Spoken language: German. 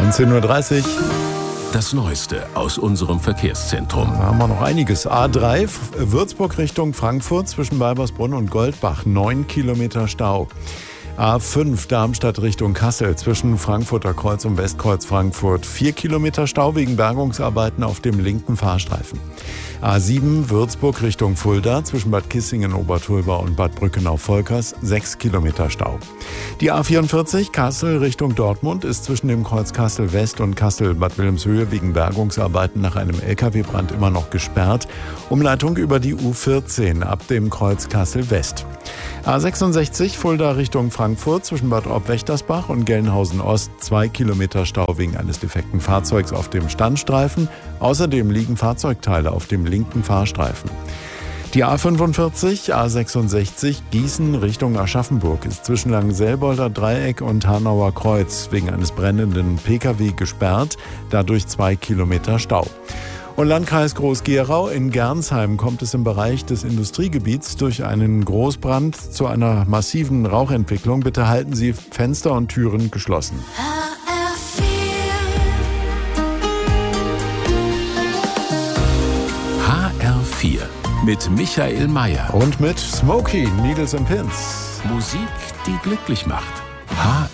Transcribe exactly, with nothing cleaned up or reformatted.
neunzehn Uhr dreißig. Das Neueste aus unserem Verkehrszentrum. Da haben wir noch einiges. A drei, Würzburg Richtung Frankfurt zwischen Balbersbrunn und Goldbach, neun Kilometer Stau. A fünf, Darmstadt Richtung Kassel zwischen Frankfurter Kreuz und Westkreuz Frankfurt, vier Kilometer Stau wegen Bergungsarbeiten auf dem linken Fahrstreifen. A sieben, Würzburg Richtung Fulda zwischen Bad Kissingen-Obertulba und Bad Brückenau-Volkers, sechs Kilometer Stau. Die A vierundvierzig, Kassel Richtung Dortmund, ist zwischen dem Kreuz Kassel West und Kassel Bad Wilhelmshöhe wegen Bergungsarbeiten nach einem L K W-Brand immer noch gesperrt. Umleitung über die U vierzehn ab dem Kreuz Kassel West. A sechsundsechzig, Fulda Richtung Frankfurt zwischen Bad Orb-Wächtersbach und Gelnhausen Ost, zwei Kilometer Stau wegen eines defekten Fahrzeugs auf dem Standstreifen. Außerdem liegen Fahrzeugteile auf dem linken Fahrstreifen. Die A fünfundvierzig, A sechsundsechzig, Gießen Richtung Aschaffenburg ist zwischen Langenselbolder Dreieck und Hanauer Kreuz wegen eines brennenden P K W gesperrt, dadurch zwei Kilometer Stau. Und Landkreis Groß-Gerau in Gernsheim kommt es im Bereich des Industriegebiets durch einen Großbrand zu einer massiven Rauchentwicklung. Bitte halten Sie Fenster und Türen geschlossen. H R vier mit Michael Mayer. Und mit Smokey, Needles and Pins. Musik, die glücklich macht. H